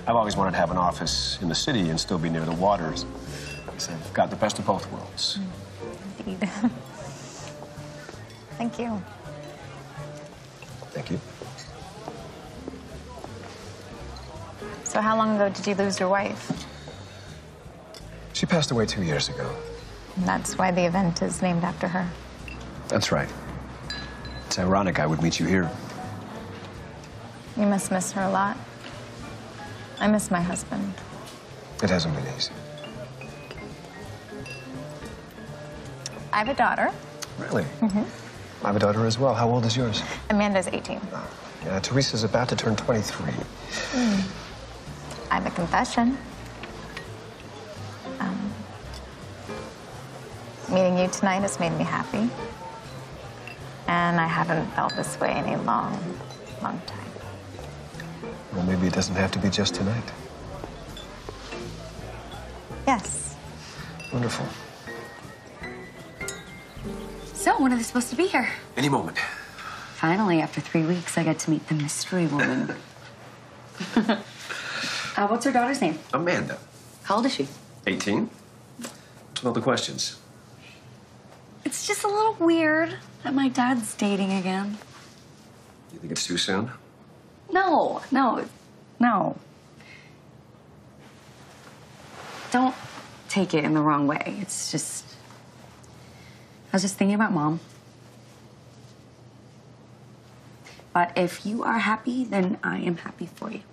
I've always wanted to have an office in the city and still be near the waters. So I've got the best of both worlds. Indeed. Thank you. Thank you. So how long ago did you lose your wife? She passed away 2 years ago. And that's why the event is named after her. That's right. It's ironic I would meet you here. You must miss her a lot. I miss my husband. It hasn't been easy. I have a daughter. Really? Mm-hmm. I have a daughter as well. How old is yours? Amanda's 18. Oh, yeah, Teresa's about to turn 23. I have a confession. Meeting you tonight has made me happy. And I haven't felt this way in a long, long time. Well, maybe it doesn't have to be just tonight. Yes. Wonderful. So, when are they supposed to be here? Any moment. Finally, after 3 weeks, I get to meet the mystery woman. What's her daughter's name? Amanda. How old is she? 18. What's all the questions? It's just a little weird that my dad's dating again. You think it's too soon? No. Don't take it in the wrong way. It's just... I was just thinking about Mom. But if you are happy, then I am happy for you.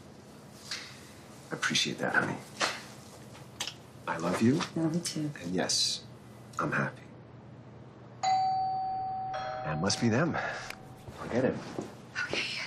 I appreciate that, honey. I love you. Love you too. And yes, I'm happy. That must be them. Forget it.